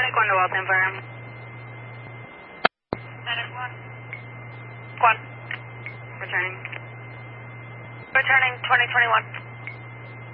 Mike 1 to Walton Farm. Medic 1. 1. Returning. Returning 2021.